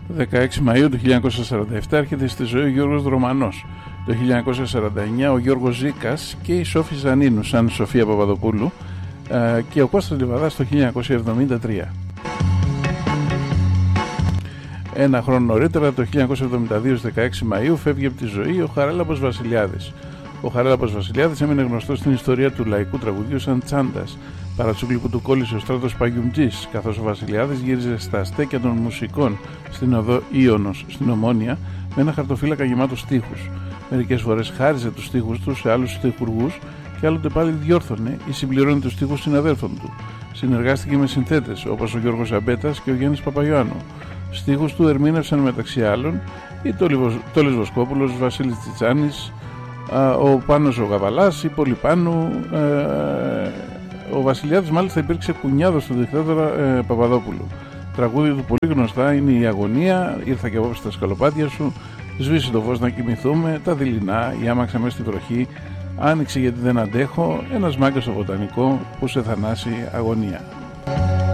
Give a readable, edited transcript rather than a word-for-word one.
16 Μαΐου του 1947 έρχεται στη ζωή ο Γιώργος Δρομανός. Το 1949 ο Γιώργος Ζήκας και η Σόφη Ζανίνου σαν Σοφία Παπαδοπούλου και ο Κώστας Λιβαδάς το 1973. Ένα χρόνο νωρίτερα, το 1972, 16 Μαΐου, φεύγει από τη ζωή ο Χαράλαμπος Βασιλιάδης. Ο Χαράλαμπος Βασιλιάδης έμεινε γνωστός στην ιστορία του λαϊκού τραγουδιού σαν τσάντας. Παρατσούκλι που του κόλλησε ο Στράτος Παγιουμτζής, καθώς ο Βασιλιάδης γύριζε στα στέκια των μουσικών στην οδό Ίωνος στην Ομόνια με ένα χαρτοφύλακα γεμάτο στίχους. Μερικές φορές χάριζε τους στίχους του σε άλλους στιχουργούς και άλλοτε πάλι διόρθωνε ή συμπληρώνε τους στίχους συναδέλφων του. Συνεργάστηκε με συνθέτες όπως ο Γιώργος Αμπέτας και ο Γιάννης Παπαϊωάννου. Στίχους του ερμήνευσαν μεταξύ άλλων η Τόλης Βοσκόπουλος, Βασίλης Τσιτσάνης, ο Πάνος ο Γαβαλάς, η Πολυπάνου. Ο Βασιλιάδης μάλιστα υπήρξε κουνιάδος του δικτάτορα Παπαδόπουλου. Τραγούδια του πολύ γνωστά είναι η Αγωνία, Ήρθα και απόψε στα σκαλοπάτια σου, Σβήσει το φως να κοιμηθούμε, Τα δειλινά, Η άμαξα μες στη βροχή, Άνοιξε γιατί δεν αντέχω, Ένας μάγκας στο βοτανικό που σε θανάσει αγωνία.